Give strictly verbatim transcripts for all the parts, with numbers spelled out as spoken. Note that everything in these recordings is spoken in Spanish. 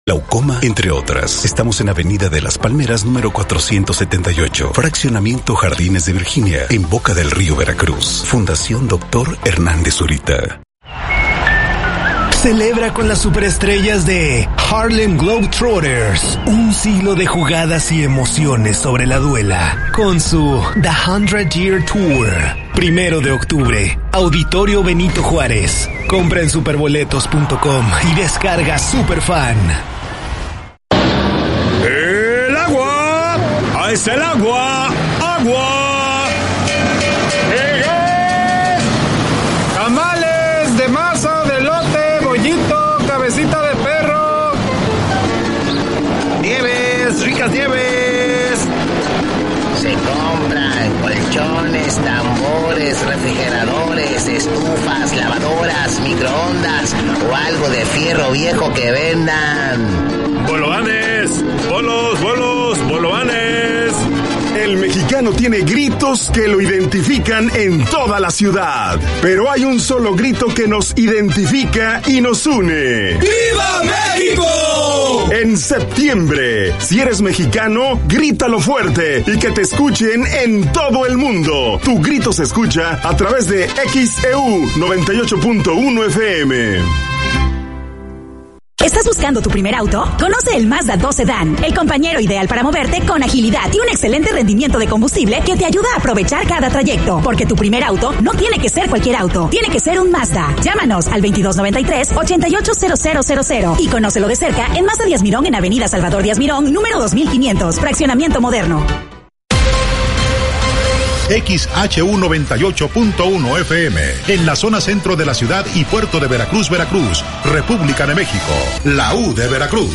Glaucoma, entre otras. Estamos en Avenida de las Palmeras, número cuatrocientos setenta y ocho, Fraccionamiento Jardines de Virginia, en Boca del Río, Veracruz. Fundación Doctor Hernández Zurita. Celebra con las superestrellas de Harlem Globetrotters un siglo de jugadas y emociones sobre la duela con su The Hundred Year Tour. Primero de octubre, Auditorio Benito Juárez. Compra en superboletos punto com y descarga Superfan. ¡El agua! ¡Ahí está el agua! ¡Agua! Tamales de masa, de elote, bollito, cabecita de perro. Nieves, ricas nieves. Se compran colchones, tambores, refrigeradores, estufas, lavadoras, microondas o algo de fierro viejo que vendan. ¡Bolovanes! ¡Bolos, bolos, bolovanes! El mexicano tiene gritos que lo identifican en toda la ciudad, pero hay un solo grito que nos identifica y nos une. ¡Viva México! En septiembre, si eres mexicano, grítalo fuerte y que te escuchen en todo el mundo. Tu grito se escucha a través de X E U noventa y ocho punto uno F M. ¿Estás buscando tu primer auto? Conoce el Mazda dos Sedan, el compañero ideal para moverte con agilidad y un excelente rendimiento de combustible que te ayuda a aprovechar cada trayecto. Porque tu primer auto no tiene que ser cualquier auto, tiene que ser un Mazda. Llámanos al veintidós noventa y tres, ochenta y ocho cero cero cero cero y conócelo de cerca en Mazda Díaz Mirón en Avenida Salvador Díaz Mirón, número dos mil quinientos, Fraccionamiento Moderno. X H U noventa y ocho punto uno F M, en la zona centro de la ciudad y puerto de Veracruz, Veracruz, República de México, la U de Veracruz.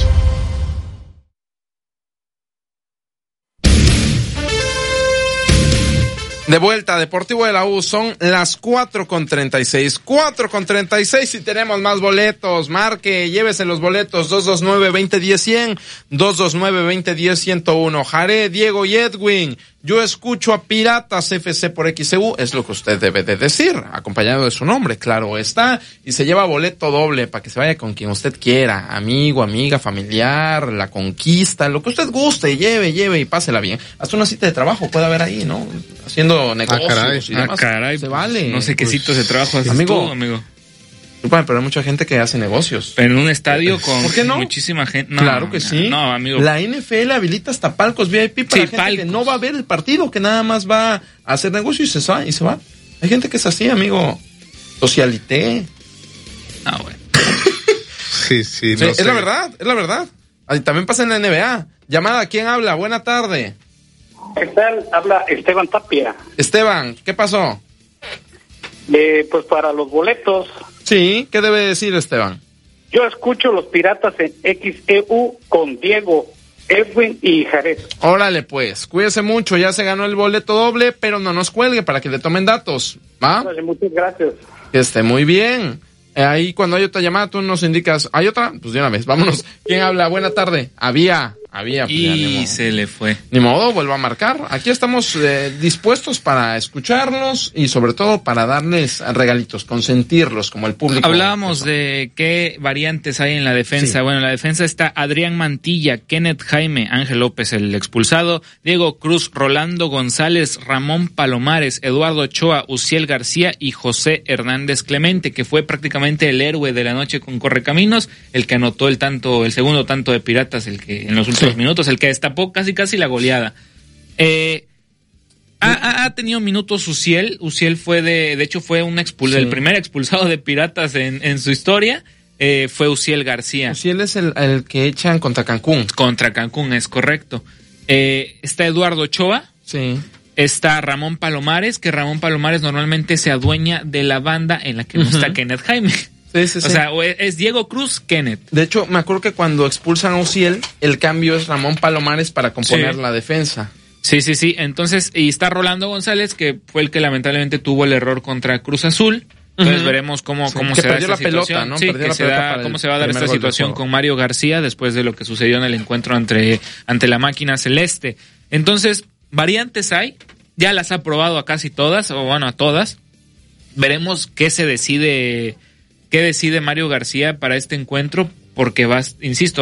De vuelta, Deportivo de la U, son las cuatro con treinta y seis. cuatro con treinta y seis y tenemos más boletos. Marque, llévese los boletos. dos dos nueve, veinte diez, cien. dos dos nueve, veinte diez, ciento uno. Jare, Diego y Edwin. Yo escucho a Piratas F C por X E U. Es lo que usted debe de decir, acompañado de su nombre, claro está. Y se lleva boleto doble para que se vaya con quien usted quiera. Amigo, amiga, familiar, la conquista, lo que usted guste. Lleve, lleve y pásela bien. Hasta una cita de trabajo puede haber ahí, ¿no? Haciendo negocios ah, caray, y demás. Ah, caray, se vale. No sé qué citos de trabajo haces amigo, tú, amigo. Bueno, pero hay mucha gente que hace negocios. Pero en un estadio con ¿por qué no? muchísima gente. No, claro que sí. No, amigo. La N F L habilita hasta palcos V I P para sí, gente palcos. que no va a ver el partido, que nada más va a hacer negocio y se va. Y se va. Hay gente que es así, amigo. Socialité. Ah, bueno. sí, sí, sí no es sé. la verdad, es la verdad. También pasa en la N B A. Llamada, ¿quién habla? Buena tarde. ¿Qué tal? Habla Esteban Tapia. Esteban, ¿qué pasó? Eh, pues para los boletos. Sí, ¿qué debe decir Esteban? Yo escucho los Piratas en X E U con Diego, Edwin y Jared. Órale pues, cuídese mucho, ya se ganó el boleto doble, pero no nos cuelgue para que le tomen datos, ¿va? Vale, muchas gracias. Que esté muy bien. Eh, ahí cuando hay otra llamada tú nos indicas, ¿hay otra? Pues de una vez, vámonos. ¿Quién habla? Buena tarde. Había, había. Pues y ya, se le fue. Ni modo, vuelvo a marcar. Aquí estamos eh, dispuestos para escucharlos y sobre todo para darles regalitos, consentirlos como el público. Hablábamos de qué variantes hay en la defensa. Sí. Bueno, en la defensa está Adrián Mantilla, Kenneth Jaime, Ángel López el expulsado, Diego Cruz, Rolando González, Ramón Palomares, Eduardo Ochoa, Uciel García y José Hernández Clemente, que fue prácticamente el héroe de la noche con Correcaminos, el que anotó el tanto, el segundo tanto de Piratas, el que en los últimos sí. minutos, el que destapó casi casi la goleada. Eh, ha, ha tenido minutos Uciel, Uciel fue de, de hecho fue un expulsado, sí. el primer expulsado de Piratas en, en su historia, eh, fue Uciel García. Uciel es el, el que echan contra Cancún. Contra Cancún, es correcto. Eh, está Eduardo Ochoa. Sí. Está Ramón Palomares, que Ramón Palomares normalmente se adueña de la banda en la que no uh-huh. está Kenneth Jaime. Sí, sí, sí. O sea, es Diego Cruz, Kenneth. De hecho, me acuerdo que cuando expulsan a Uciel, el cambio es Ramón Palomares para componer sí. la defensa. Sí, sí, sí. Entonces, y está Rolando González, que fue el que lamentablemente tuvo el error contra Cruz Azul. Entonces uh-huh. veremos cómo, sí, cómo se se da esta la situación. Pelota, ¿no? Sí, perdió que la se pelota da, cómo se va a dar esta situación con Mario García después de lo que sucedió en el encuentro entre, ante la máquina celeste. Entonces, variantes hay. Ya las ha probado a casi todas, o bueno, a todas. Veremos qué se decide, qué decide Mario García para este encuentro. porque vas, insisto,